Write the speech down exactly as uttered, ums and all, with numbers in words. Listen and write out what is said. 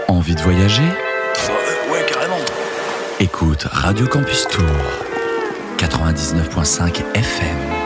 Envie de voyager ? euh, Ouais, carrément. Écoute Radio Campus Tour, quatre-vingt-dix-neuf virgule cinq F M.